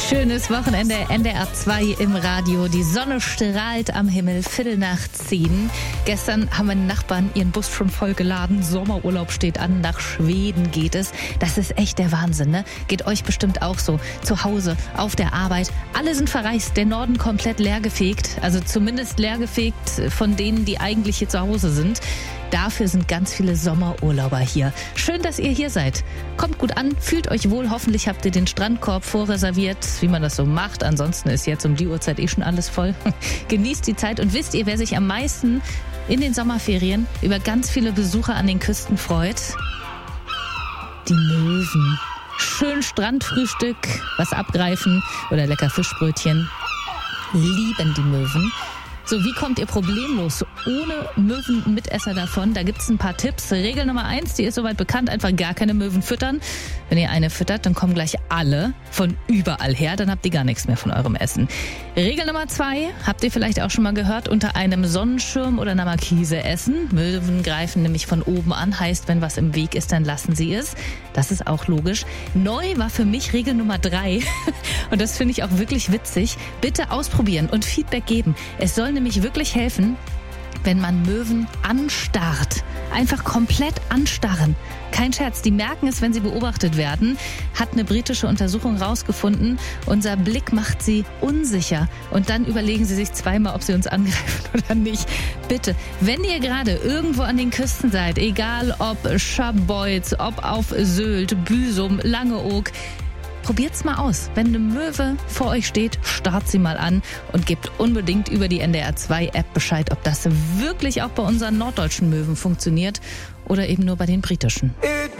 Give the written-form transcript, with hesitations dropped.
Schönes Wochenende, NDR 2 im Radio. Die Sonne strahlt am Himmel, 9:15. Gestern haben meine Nachbarn ihren Bus schon voll geladen. Sommerurlaub steht an, nach Schweden geht es. Das ist echt der Wahnsinn, ne? Geht euch bestimmt auch so. Zu Hause, auf der Arbeit. Alle sind verreist, der Norden komplett leergefegt. Also zumindest leergefegt von denen, die eigentlich hier zu Hause sind. Dafür sind ganz viele Sommerurlauber hier. Schön, dass ihr hier seid. Kommt gut an, fühlt euch wohl. Hoffentlich habt ihr den Strandkorb vorreserviert, wie man das so macht. Ansonsten ist jetzt um die Uhrzeit schon alles voll. Genießt die Zeit und wisst ihr, wer sich am meisten in den Sommerferien über ganz viele Besucher an den Küsten freut? Die Möwen. Schön Strandfrühstück, was abgreifen oder lecker Fischbrötchen. Lieben die Möwen. So, wie kommt ihr problemlos ohne Möwenmitesser davon? Da gibt's ein paar Tipps. Regel Nummer 1, die ist soweit bekannt, einfach gar keine Möwen füttern. Wenn ihr eine füttert, dann kommen gleich alle von überall her, dann habt ihr gar nichts mehr von eurem Essen. Regel Nummer 2, habt ihr vielleicht auch schon mal gehört, unter einem Sonnenschirm oder einer Markise essen. Möwen greifen nämlich von oben an, heißt, wenn was im Weg ist, dann lassen sie es. Das ist auch logisch. Neu war für mich Regel Nummer 3 und das finde ich auch wirklich witzig. Bitte ausprobieren und Feedback geben. Es soll nämlich wirklich helfen, wenn man Möwen anstarrt. Einfach komplett anstarren. Kein Scherz, die merken es, wenn sie beobachtet werden. Hat eine britische Untersuchung rausgefunden. Unser Blick macht sie unsicher. Und dann überlegen sie sich zweimal, ob sie uns angreifen oder nicht. Bitte, wenn ihr gerade irgendwo an den Küsten seid, egal ob Scharbeutz, ob auf Sylt, Büsum, Langeoog, probiert's mal aus. Wenn eine Möwe vor euch steht, starrt sie mal an und gebt unbedingt über die NDR 2 App Bescheid, ob das wirklich auch bei unseren norddeutschen Möwen funktioniert oder eben nur bei den britischen.